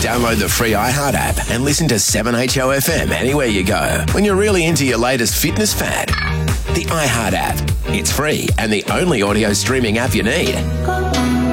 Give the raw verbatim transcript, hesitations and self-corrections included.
Download the free iHeart app and listen to seven H O F M anywhere you go. When you're really into your latest fitness fad, the iHeart app. It's free and the only audio streaming app you need.